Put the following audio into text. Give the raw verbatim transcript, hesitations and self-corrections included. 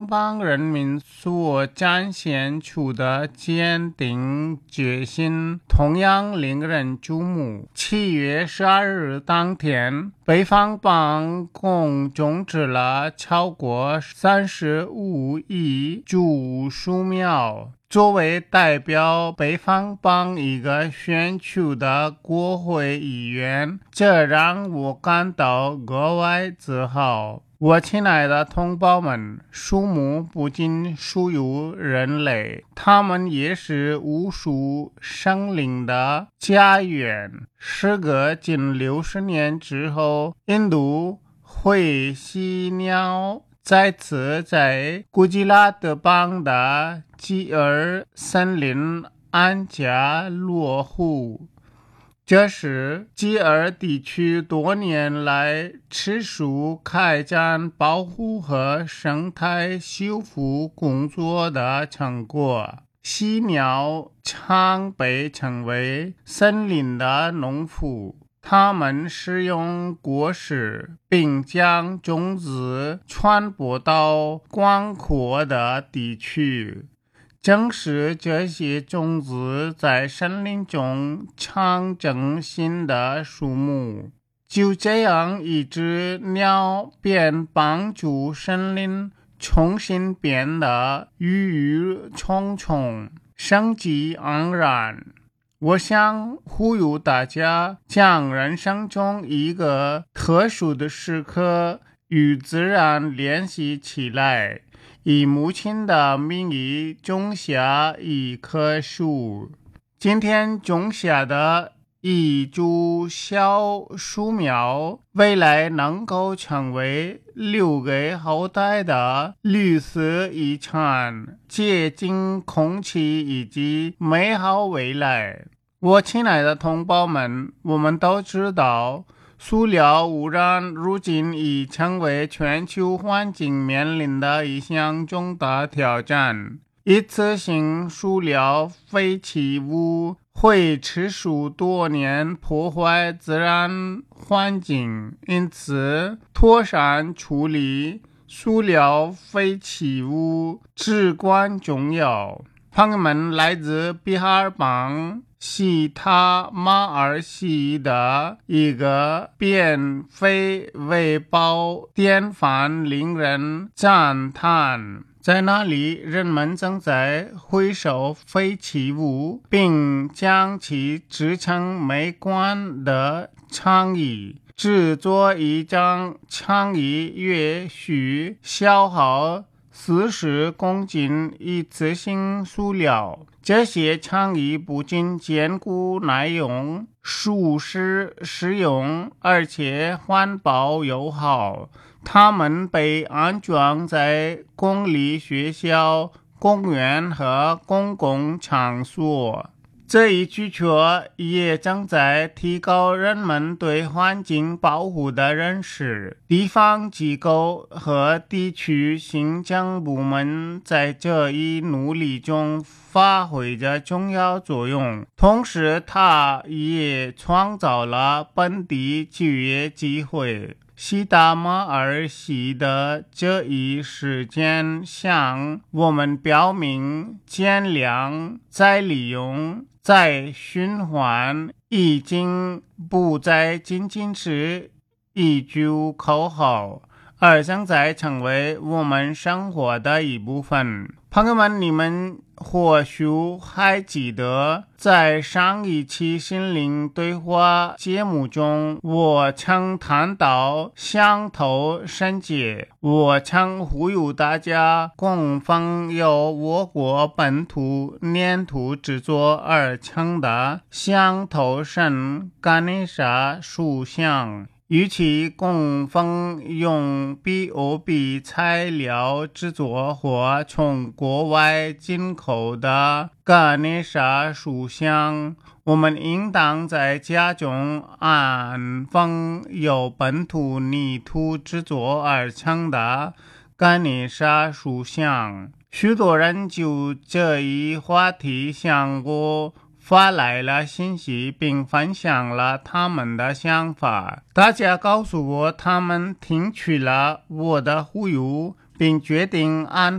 邦人民所展现出的坚定决心同样令人注目。七月十二日当天，北方邦共种植了超过三十五亿株树苗。作为代表北方邦一个选区的国会议员，这让我感到格外自豪。我亲爱的同胞们，树木不仅属于人类，它们也是无数生灵的家园。时隔近六十年之后，印度灰犀鸟再次在古吉拉特邦的吉尔森林安家落户，这是吉尔地区多年来持续开展保护和生态修复工作的成果。犀鸟常被称为森林的农夫，他们使用果实，并将种子传播到广阔的地区。正是这些种子在森林中长成新的树木，就这样一只鸟便帮助森林重新变得郁郁葱葱，生机盎然。我想呼吁大家将人生中一个特殊的时刻与自然联系起来，以母亲的名义种下一棵树。今天种下的一株小树苗，未来能够成为留给后代的绿色遗产，洁净空气以及美好未来。我亲爱的同胞们，我们都知道，塑料污染如今已成为全球环境面临的一项重大挑战。一次性塑料废弃物会持续多年破坏自然环境，因此妥善处理塑料废弃物至关重要。朋友们，来自比哈尔邦西塔马尔西的一个变废为宝典范令人赞叹。在那里，人们正在回收废弃物，并将其制成美观的长椅。制作一张长椅约需消耗四十公斤一次性塑料。这些长椅不仅坚固耐用、舒适实用，而且环保友好。它们被安装在公立学校、公园和公共场所。这一举措也正在提高人们对环境保护的认识。地方机构和地区行政部门在这一努力中发挥着重要作用，同时它也创造了本地就业机会。西达马尔西的这一事件向我们表明，减量、再利用、再循环已经不再仅仅是一句口号，而正在成为我们生活的一部分。朋友们，你们或许还记得，在上一期心灵对话节目中，我曾谈到乡土圣洁。我曾呼吁大家供奉由我国本土粘土制作而成的乡土神甘尼沙塑像，与其供奉用 B O B 材料制作或从国外进口的甘尼沙塑像，我们应当在家中安奉由本土泥土制作而成的甘尼沙塑像。许多人就这一话题向我发来了信息，并分享了他们的想法。大家告诉我，他们听取了我的呼吁，并决定安